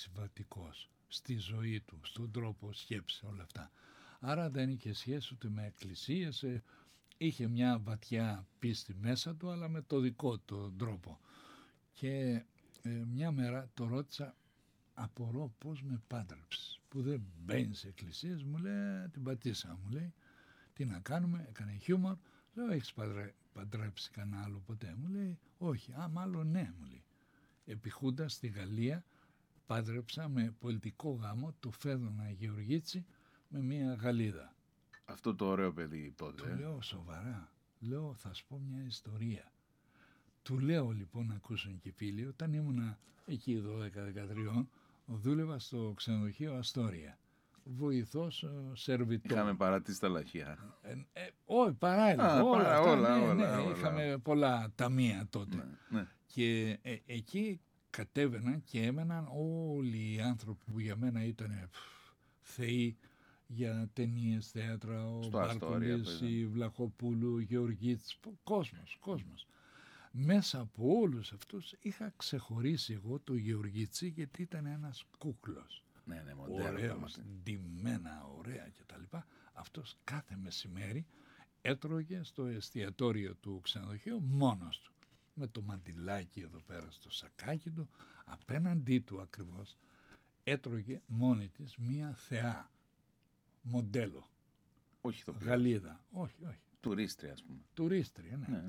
συμβατικός στη ζωή του, στον τρόπο σκέψης, όλα αυτά. Άρα δεν είχε σχέση ούτε με εκκλησίες, είχε μια βαθιά πίστη μέσα του, αλλά με το δικό του τρόπο. Και μια μέρα το ρώτησα, απορώ πώς με πάντρεψες, που δεν μπαίνει σε εκκλησίες, μου λέει, την πατήσα, μου λέει, τι να κάνουμε, έκανε χιούμορ, λέω, έχεις παντρέψει κανένα άλλο ποτέ, μου λέει, όχι, μάλλον ναι, μου λέει. Επί Χούντα στη Γαλλία πάντρεψα με πολιτικό γάμο το Φέδωνα Γεωργίτσι με μια Γαλλίδα. Αυτό το ωραίο παιδί τότε. Του λέω σοβαρά, λέω θα σου πω μια ιστορία. Του λέω λοιπόν να ακούσουν και οι φίλοι, όταν ήμουνα εκεί 12-13, δούλευα στο ξενοδοχείο Αστόρια. Βοηθός σερβιτό. Είχαμε παρατήσει τα λαχεία. Όχι, παράλληλα. Όλα. Είχαμε πολλά ταμεία τότε. Ναι. Και εκεί κατέβαιναν και έμεναν όλοι οι άνθρωποι που για μένα ήταν θεοί για ταινίες, θέατρα, ο Μπάρκολης, η Βλαχοπούλου, ο Γεωργίτης, κόσμος. Μέσα από όλους αυτούς είχα ξεχωρίσει εγώ το Γεωργίτσι, γιατί ήταν ένας κούκλος. Ναι, μοντέλο. Ωραίος, ντυμένα, ωραία κτλ. Αυτός κάθε μεσημέρι έτρωγε στο εστιατόριο του ξενοδοχείου μόνος του. Με το μαντιλάκι εδώ πέρα στο σακάκι του, απέναντί του ακριβώς, έτρωγε μόνη της μία θεά, μοντέλο. Όχι το Γαλλίδα. Όχι. Τουρίστρια, ας πούμε. Τουρίστρια, ναι.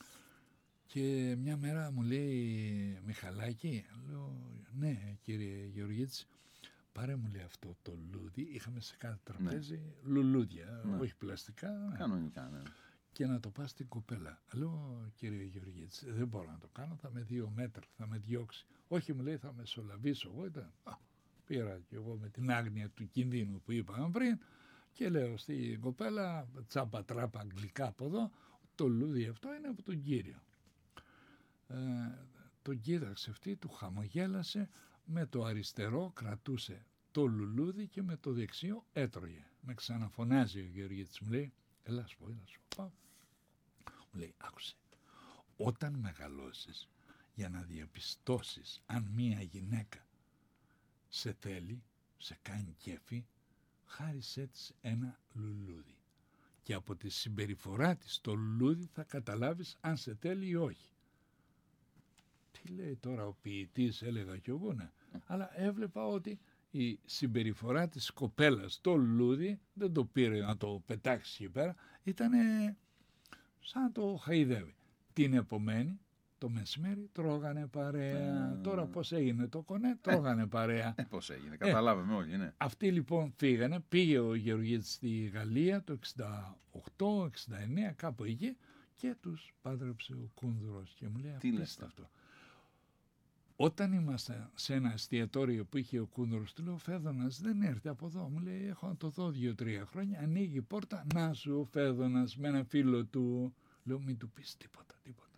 Και μια μέρα μου λέει, Μιχαλάκη, λέω, ναι κύριε Γεωργίτση, πάρε μου λέει αυτό το λούδι, είχαμε σε κάθε τραπέζι λουλούδια, όχι πλαστικά. Κανονικά, ναι. Και να το πας στην κοπέλα. Λέω, κύριε Γεωργίτση, δεν μπορώ να το κάνω, θα με 2 μέτρα, θα με διώξει. Όχι, μου λέει, θα με σολαβήσω εγώ. Πήρα και εγώ με την άγνοια του κινδύνου που είπαμε πριν και λέω στην κοπέλα, τσάπα τράπα αγγλικά από εδώ, το λούδι αυτό είναι από τον κύριο. Τον κοίταξε αυτή, του χαμογέλασε, με το αριστερό κρατούσε το λουλούδι και με το δεξιό έτρωγε. Με ξαναφωνάζει ο Γεωργίτης, μου λέει, έλα σου πω. Μου λέει, άκουσε, όταν μεγαλώσεις, για να διαπιστώσεις αν μία γυναίκα σε θέλει, σε κάνει κέφι, χάρισέ της ένα λουλούδι. Και από τη συμπεριφορά της το λουλούδι θα καταλάβεις αν σε θέλει ή όχι. Τι λέει τώρα ο ποιητής, έλεγα κι εγώ, ναι. Αλλά έβλεπα ότι η συμπεριφορά της κοπέλας το λουλούδι δεν το πήρε να το πετάξει εκεί πέρα, ήταν σαν να το χαϊδεύει. Την επομένη, το μεσημέρι, τρώγανε παρέα. Τώρα πώς έγινε το κονέ, τρώγανε παρέα. Πώς έγινε, καταλάβαμε όλοι, ναι. Αυτοί λοιπόν φύγανε, πήγε ο Γεωργίτης στη Γαλλία το 68-69, κάπου εκεί, και τους πάντρεψε ο Κούνδουρος και μου λέει, απίστευτο. Όταν ήμασταν σε ένα εστιατόριο που είχε ο Κούνδουρος, του λέω, Φέδωνας δεν έρθει από εδώ. Μου λέει, έχω να το δω 2-3 χρόνια. Ανοίγει η πόρτα, να σου ο Φέδωνας με ένα φίλο του. Λέω, μην του πεις τίποτα.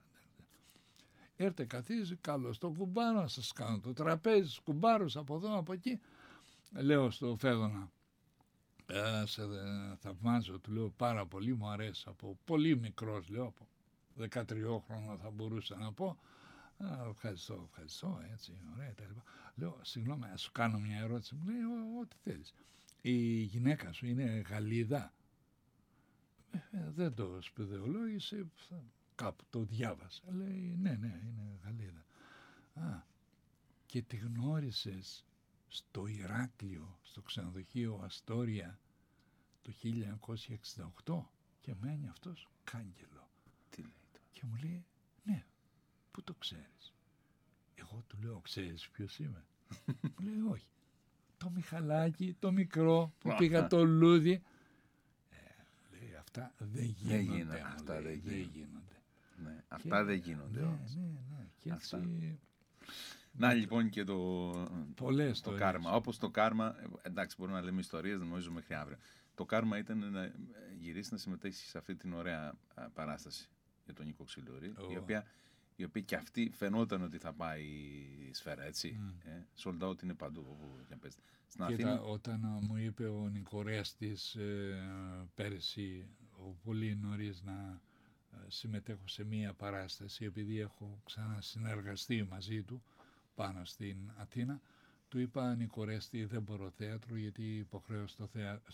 Έρθε καθίζει, καλώς το κουμπάρο, σας κάνω το τραπέζι, κουμπάρος από εδώ, από εκεί. Λέω στο Φέδωνα, σε θαυμάζω, του λέω πάρα πολύ, μου αρέσει, από πολύ μικρός, λέω, από 13 χρόνο θα μπορούσα να πω. Ευχαριστώ, έτσι, ωραία, τα λοιπά. Λέω, συγγνώμη, ας σου κάνω μια ερώτηση. Μου λέει, ό,τι θέλεις. Η γυναίκα σου είναι Γαλλίδα? Δεν το σπουδαιολόγησε, κάπου το διάβασα. Λέει, ναι, είναι Γαλλίδα. Και τη γνώρισες στο Ηράκλειο, στο ξενοδοχείο Αστόρια το 1968 και μένει αυτός κάγκελο. Τι λέει τώρα? Και μου λέει, ναι. Πού το ξέρεις? Εγώ του λέω, ξέρεις ποιος είμαι? Μου λέει, όχι. Το Μιχαλάκι, το μικρό που πήγα το λούδι. Λέει, αυτά δεν γίνονται. Αυτά δεν γίνονται. Ναι, αυτά και, δεν γίνονται. Ναι. Και έτσι... Να λοιπόν και το κάρμα. Όπως το κάρμα, εντάξει, μπορούμε να λέμε ιστορίες, δεν νομίζω μέχρι αύριο. Το κάρμα ήταν να γυρίσει να συμμετέχει σε αυτή την ωραία παράσταση για τον Νίκο Ξυλουρί, η οποία και αυτή φαινόταν ότι θα πάει η σφαίρα, έτσι. Sold out είναι παντού όπου και πες. Στην Αθήνα... Όταν μου είπε ο Νικορέστης πέρυσι, πολύ νωρίς, να συμμετέχω σε μία παράσταση, επειδή έχω ξανασυνεργαστεί μαζί του πάνω στην Αθήνα, Του είπα Νικορέστη, δεν μπορώ θέατρο γιατί υποχρέω